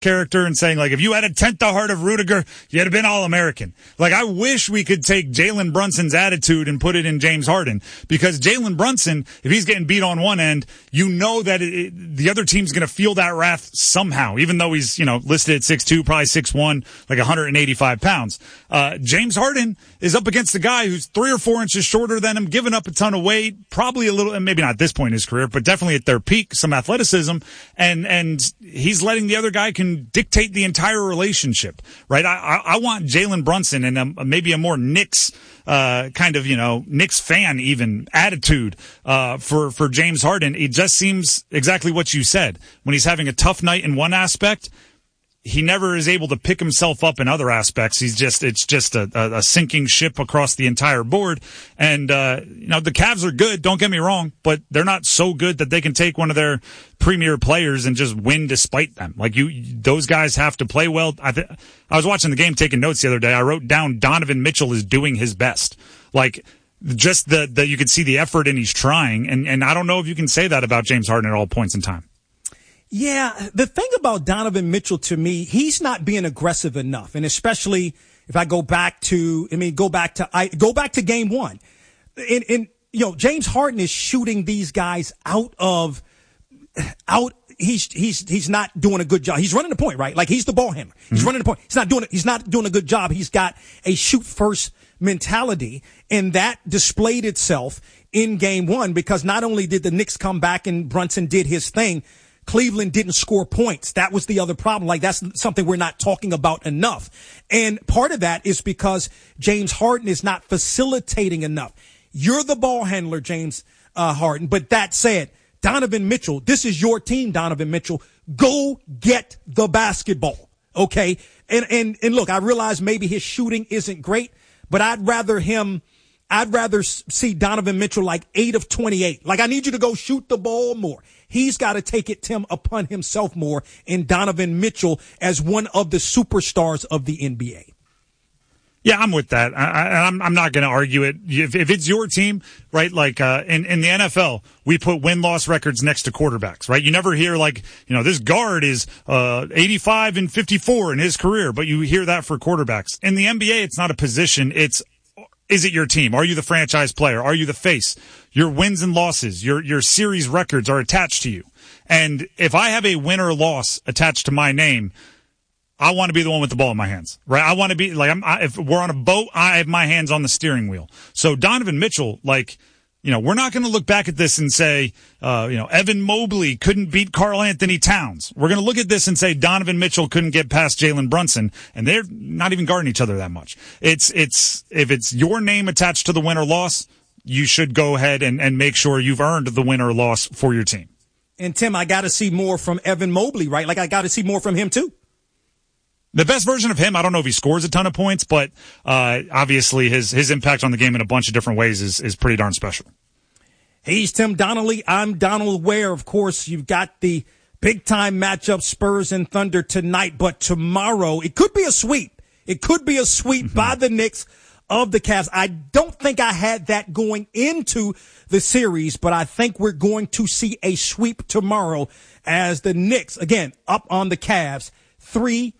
character and saying, like, if you had a tenth the heart of Rudiger, you'd have been All-American. Like, I wish we could take Jalen Brunson's attitude and put it in James Harden, because Jalen Brunson, if he's getting beat on one end, you know that the other team's going to feel that wrath somehow, even though he's, listed at 6'2", probably 6'1", like 185 pounds. James Harden is up against a guy who's 3 or 4 inches shorter than him, giving up a ton of weight, probably a little, and maybe not at this point in his career, but definitely at their peak, some athleticism, and he's letting the other guy can dictate the entire relationship, right? I want Jalen Brunson and maybe a more Knicks Knicks fan even attitude for James Harden. It just seems exactly what you said. When he's having a tough night in one aspect, he never is able to pick himself up in other aspects. It's just a sinking ship across the entire board. And, the Cavs are good, don't get me wrong, but they're not so good that they can take one of their premier players and just win despite them. Like those guys have to play well. I was watching the game, taking notes the other day. I wrote down Donovan Mitchell is doing his best. Like, just that you could see the effort and he's trying. And I don't know if you can say that about James Harden at all points in time. Yeah, the thing about Donovan Mitchell, to me, he's not being aggressive enough, and especially if I go back to game one, and James Harden is shooting these guys out. He's not doing a good job. He's running the point, right? Like, he's the ball handler. He's running the point. He's not doing a good job. He's got a shoot first mentality, and that displayed itself in game one, because not only did the Knicks come back and Brunson did his thing, Cleveland didn't score points. That was the other problem. Like, that's something we're not talking about enough. And part of that is because James Harden is not facilitating enough. You're the ball handler, James Harden. But that said, Donovan Mitchell, this is your team, Donovan Mitchell. Go get the basketball. Okay. And look, I realize maybe his shooting isn't great, but I'd rather see Donovan Mitchell like 8 of 28. Like, I need you to go shoot the ball more. He's got to take it, Tim, upon himself more in Donovan Mitchell as one of the superstars of the NBA. Yeah, I'm with that. I'm not going to argue it. If it's your team, right, like in the NFL, we put win-loss records next to quarterbacks, right? You never hear like, this guard is 85 and 54 in his career, but you hear that for quarterbacks. In the NBA, it's not a position. Is it your team? Are you the franchise player? Are you the face? Your wins and losses, your series records are attached to you. And if I have a win or loss attached to my name, I want to be the one with the ball in my hands, right? I want to be like, if we're on a boat, I have my hands on the steering wheel. So Donovan Mitchell, like, we're not going to look back at this and say, Evan Mobley couldn't beat Karl Anthony Towns. We're going to look at this and say Donovan Mitchell couldn't get past Jalen Brunson, and they're not even guarding each other that much. If it's your name attached to the win or loss, you should go ahead and make sure you've earned the win or loss for your team. And Tim, I got to see more from Evan Mobley, right? Like, I got to see more from him too. The best version of him, I don't know if he scores a ton of points, but obviously his impact on the game in a bunch of different ways is pretty darn special. He's Tim Donnelly. I'm Donald Ware. Of course, you've got the big-time matchup, Spurs and Thunder tonight, but tomorrow it could be a sweep. It could be a sweep by the Knicks of the Cavs. I don't think I had that going into the series, but I think we're going to see a sweep tomorrow as the Knicks, again, up on the Cavs, 3-0.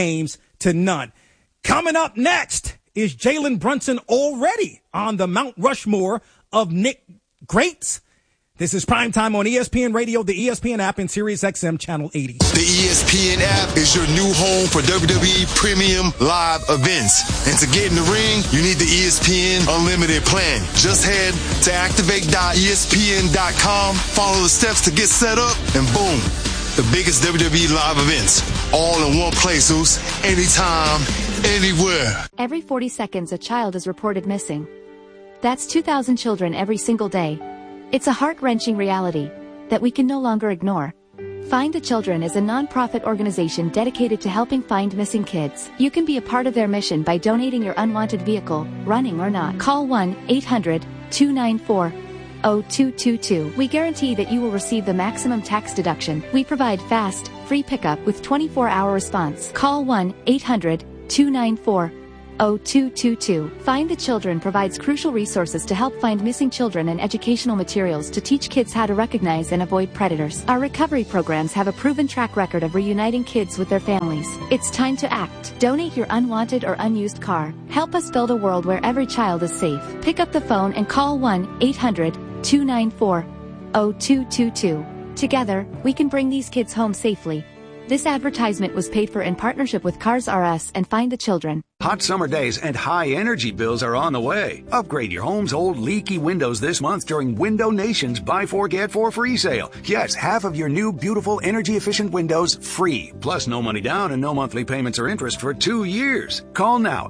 Coming up next, is Jalen Brunson already on the Mount Rushmore of Knick greats? This is Primetime on ESPN Radio, the ESPN app, and SiriusXM Channel 80. The ESPN app is your new home for WWE Premium Live events. And to get in the ring, you need the ESPN Unlimited plan. Just head to activate.espn.com, follow the steps to get set up, and boom. The biggest WWE live events, all in one place, Zeus. Anytime, anywhere. Every 40 seconds, a child is reported missing. That's 2,000 children every single day. It's a heart-wrenching reality that we can no longer ignore. Find the Children is a non-profit organization dedicated to helping find missing kids. You can be a part of their mission by donating your unwanted vehicle, running or not. Call 1-800-294-0222. We guarantee that you will receive the maximum tax deduction. We provide fast, free pickup with 24-hour response. Call 1-800-294-0222. 0222. Find the Children provides crucial resources to help find missing children and educational materials to teach kids how to recognize and avoid predators. Our recovery programs have a proven track record of reuniting kids with their families. It's time to act. Donate your unwanted or unused car. Help us build a world where every child is safe. Pick up the phone and call 1-800-294-0222. Together, we can bring these kids home safely. This advertisement was paid for in partnership with Cars R Us and Find the Children. Hot summer days and high energy bills are on the way. Upgrade your home's old leaky windows this month during Window Nation's Buy 4 Get 4 free sale. Yes, half of your new beautiful energy efficient windows free. Plus no money down and no monthly payments or interest for 2 years. Call now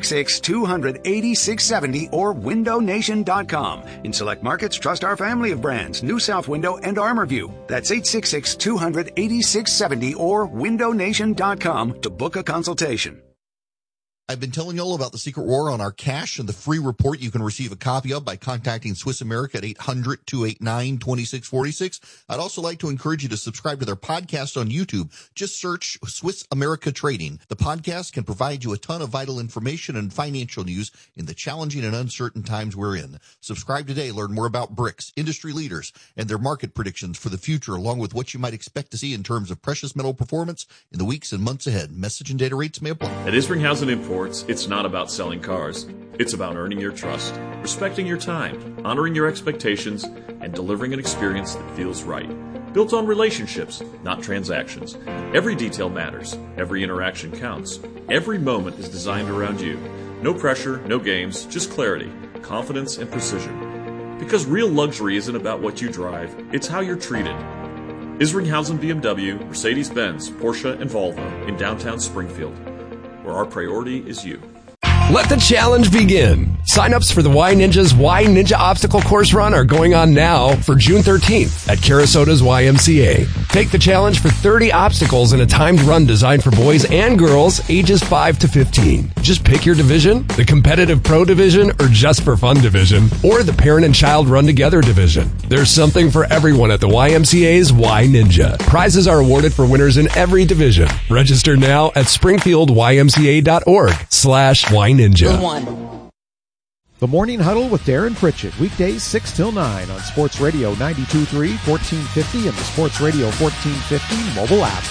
866-200-8670 or windownation.com. In select markets, trust our family of brands, New South Window and ArmorView. That's 866-200-8670 or windownation.com to book a consultation. I've been telling you all about the secret war on our cash and the free report you can receive a copy of by contacting Swiss America at 800-289-2646. I'd also like to encourage you to subscribe to their podcast on YouTube. Just search Swiss America Trading. The podcast can provide you a ton of vital information and financial news in the challenging and uncertain times we're in. Subscribe today. Learn more about BRICS, industry leaders, and their market predictions for the future, along with what you might expect to see in terms of precious metal performance in the weeks and months ahead. Message and data rates may apply. At Isringhausen Imports, it's not about selling cars. It's about earning your trust, respecting your time, honoring your expectations, and delivering an experience that feels right. Built on relationships, not transactions. Every detail matters. Every interaction counts. Every moment is designed around you. No pressure, no games, just clarity, confidence, and precision. Because real luxury isn't about what you drive, it's how you're treated. Isringhausen BMW, Mercedes-Benz, Porsche, and Volvo in downtown Springfield, where our priority is you. Let the challenge begin. Sign-ups for the Y Ninja's Y Ninja Obstacle Course Run are going on now for June 13th at Carasota's YMCA. Take the challenge for 30 obstacles in a timed run designed for boys and girls ages 5 to 15. Just pick your division, the competitive pro division or just for fun division, or the parent and child run together division. There's something for everyone at the YMCA's Y Ninja. Prizes are awarded for winners in every division. Register now at springfieldymca.org/YNinja. The Morning Huddle with Darren Pritchett, weekdays 6 till 9 on Sports Radio 92.3, 1450, and the Sports Radio 1450 mobile app.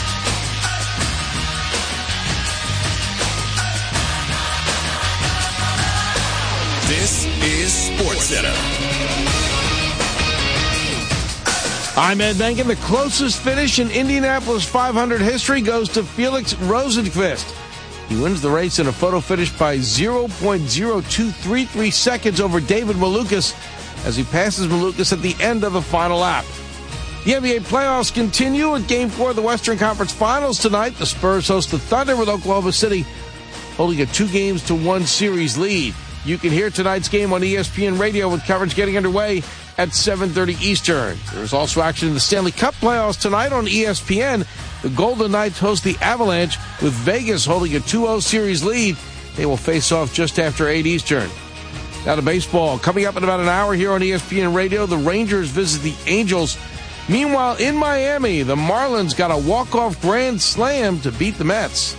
This is SportsCenter. I'm Ed Benkin. The closest finish in Indianapolis 500 history goes to Felix Rosenqvist. He wins the race in a photo finish by 0.0233 seconds over David Malukas as he passes Malukas at the end of the final lap. The NBA playoffs continue at Game 4 of the Western Conference Finals tonight. The Spurs host the Thunder with Oklahoma City holding a 2-1 series lead. You can hear tonight's game on ESPN Radio with coverage getting underway at 7:30 Eastern. There's also action in the Stanley Cup playoffs tonight on ESPN. The Golden Knights host the Avalanche with Vegas holding a 2-0 series lead. They will face off just after 8 Eastern. Now to baseball. Coming up in about an hour here on ESPN Radio, the Rangers visit the Angels. Meanwhile, in Miami, the Marlins got a walk-off grand slam to beat the Mets.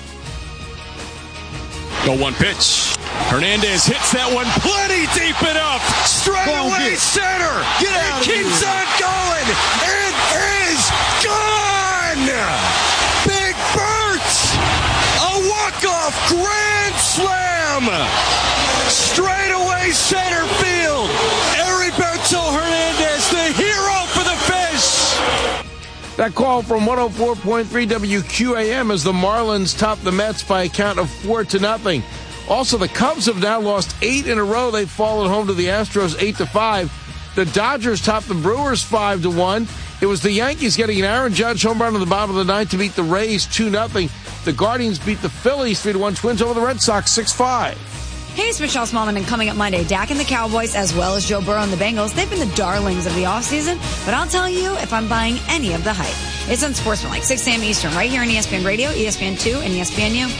The 1 pitch. Hernandez hits that one plenty deep enough. Straight away center. Get out. It keeps on going. It is gone. Big Bert. A walk-off grand slam. Straight away center field. Heriberto Hernandez, the hero for the Fish. That call from 104.3 WQAM as the Marlins top the Mets by a count of 4-0. Also, the Cubs have now lost 8 in a row. They've fallen home to the Astros 8-5. The Dodgers topped the Brewers 5-1. It was the Yankees getting an Aaron Judge home run in the bottom of the ninth to beat the Rays 2-0. The Guardians beat the Phillies 3-1. Twins over the Red Sox 6-5. Hey, it's Michelle Smallman, and coming up Monday, Dak and the Cowboys, as well as Joe Burrow and the Bengals, they've been the darlings of the offseason, but I'll tell you if I'm buying any of the hype. It's on Sportsmanlike, 6 a.m. Eastern, right here on ESPN Radio, ESPN2, and ESPNU.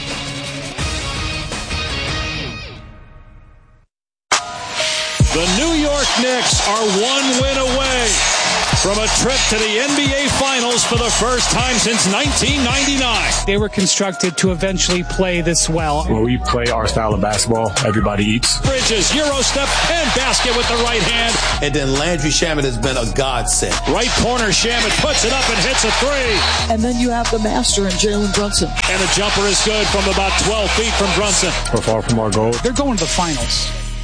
The New York Knicks are 1 win away from a trip to the NBA Finals for the first time since 1999. They were constructed to eventually play this well. When we play our style of basketball, everybody eats. Bridges, Euro step, and basket with the right hand. And then Landry Shamet has been a godsend. Right corner, Shamet puts it up and hits a three. And then you have the master in Jalen Brunson. And the jumper is good from about 12 feet from Brunson. We're far from our goal. They're going to the finals.